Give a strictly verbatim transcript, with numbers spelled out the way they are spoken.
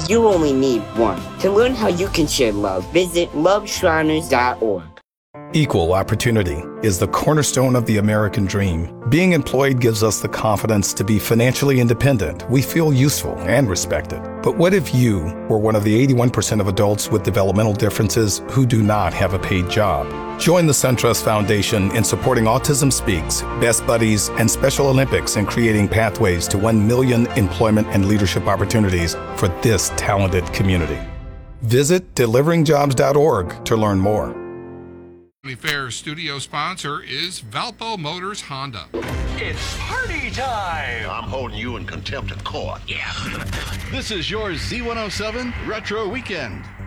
You only need one. To learn how you can share love, visit love shriners dot org. Equal opportunity is the cornerstone of the American dream. Being employed gives us the confidence to be financially independent. We feel useful and respected. But what if you were one of the eighty-one percent of adults with developmental differences who do not have a paid job? Join the SunTrust Foundation in supporting Autism Speaks, Best Buddies, and Special Olympics in creating pathways to one million employment and leadership opportunities for this talented community. Visit delivering jobs dot org to learn more. Fair studio sponsor is Valpo Motors Honda. It's party time! I'm holding you in contempt of court. Yeah. This is your Z one oh seven Retro Weekend.